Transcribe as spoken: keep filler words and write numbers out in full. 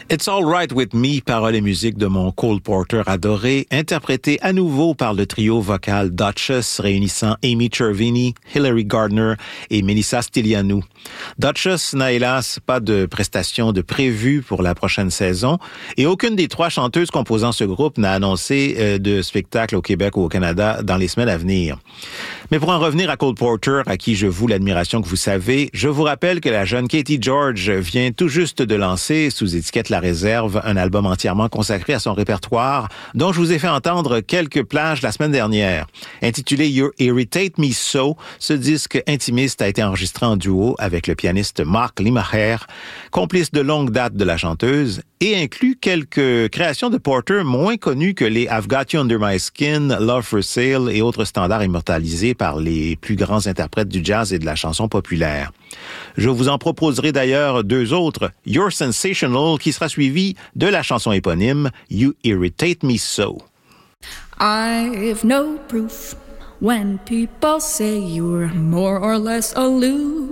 It's All Right With Me, paroles et musique de mon Cole Porter adoré, interprété à nouveau par le trio vocal Duchess réunissant Amy Chervini, Hilary Gardner et Melissa Stylianou. Duchess n'a hélas pas de prestations de prévues pour la prochaine saison et aucune des trois chanteuses composant ce groupe n'a annoncé euh, de spectacle au Québec ou au Canada dans les semaines à venir. Mais pour en revenir à Cole Porter, à qui je voue l'admiration que vous savez, je vous rappelle que la jeune Katie George vient tout juste de lancer, sous étiquette La Réserve, un album entièrement consacré à son répertoire, dont je vous ai fait entendre quelques plages la semaine dernière. Intitulé You Irritate Me So, ce disque intimiste a été enregistré en duo avec le pianiste Mark Limacher, complice de longue date de la chanteuse, et inclut quelques créations de Porter moins connues que les I've Got You Under My Skin, Love for Sale et autres standards immortalisés par les plus grands interprètes du jazz et de la chanson populaire. Je vous en proposerai d'ailleurs deux autres, You're Sensational, qui sera suivi de la chanson éponyme You Irritate Me So. I've no proof when people say you're more or less aloof.